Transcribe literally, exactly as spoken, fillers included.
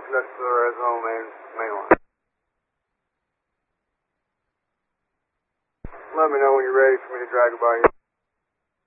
connect to the Arizona main, main line. Let me know when you're ready for me to drag it by you.